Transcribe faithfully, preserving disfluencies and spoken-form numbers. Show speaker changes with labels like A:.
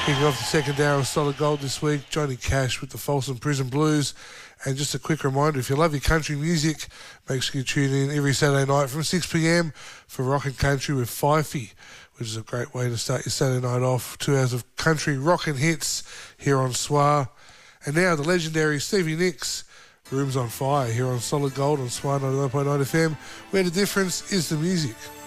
A: Kicking off the second hour of Solid Gold this week, Johnny Cash with the Folsom Prison Blues. And just a quick reminder, if you love your country music, make sure you tune in every Saturday night from six p m for Rock and Country with Fifey, which is a great way to start your Saturday night off. Two hours of country rock and hits here on S W A. And now the legendary Stevie Nicks, Rooms on Fire, here on Solid Gold on S W A ninety-nine point nine F M, where the difference is the music.